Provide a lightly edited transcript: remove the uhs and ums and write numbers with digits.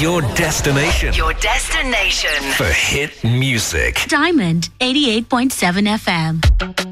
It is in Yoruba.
Your destination. Your destination For hit music. Diamond 88.7 FM.